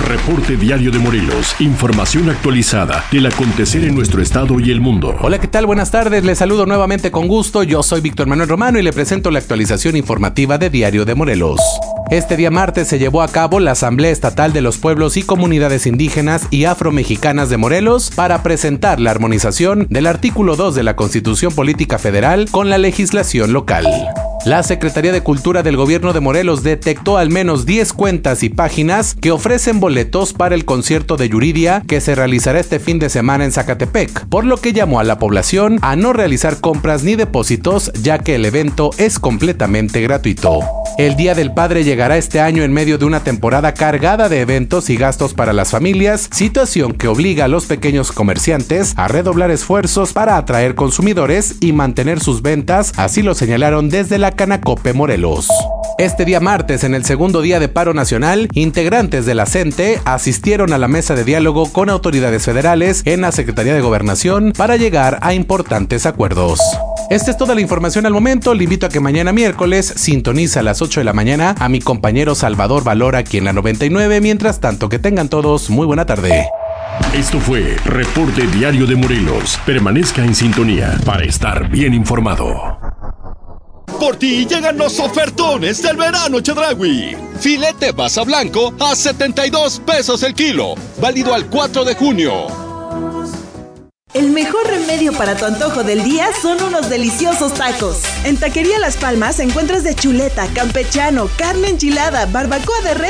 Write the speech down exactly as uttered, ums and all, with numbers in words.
Reporte Diario de Morelos. Información actualizada del acontecer en nuestro estado y el mundo. Hola, ¿qué tal? Buenas tardes. Les saludo nuevamente con gusto. Yo soy Víctor Manuel Romano y le presento la actualización informativa de Diario de Morelos. Este día martes se llevó a cabo la Asamblea Estatal de los Pueblos y Comunidades Indígenas y Afromexicanas de Morelos para presentar la armonización del artículo dos de la Constitución Política Federal con la legislación local. La Secretaría de Cultura del Gobierno de Morelos detectó al menos diez cuentas y páginas que ofrecen boletos para el concierto de Yuridia que se realizará este fin de semana en Zacatepec, por lo que llamó a la población a no realizar compras ni depósitos, ya que el evento es completamente gratuito. El Día del Padre llegará este año en medio de una temporada cargada de eventos y gastos para las familias, situación que obliga a los pequeños comerciantes a redoblar esfuerzos para atraer consumidores y mantener sus ventas, así lo señalaron desde la Canacope Morelos. Este día martes, en el segundo día de paro nacional, integrantes de la CENTE asistieron a la mesa de diálogo con autoridades federales en la Secretaría de Gobernación para llegar a importantes acuerdos. Esta es toda la información al momento. Le invito a que mañana miércoles sintonice a las ocho de la mañana a mi compañero Salvador Valora aquí en la noventa y nueve. Mientras tanto, que tengan todos muy buena tarde. Esto fue Reporte Diario de Morelos. Permanezca en sintonía para estar bien informado. Por ti llegan los ofertones del verano Chedraui. Filete basa blanco a setenta y dos pesos el kilo. Válido al cuatro de junio. El mejor remedio para tu antojo del día son unos deliciosos tacos. En Taquería Las Palmas encuentras de chuleta, campechano, carne enchilada, barbacoa de res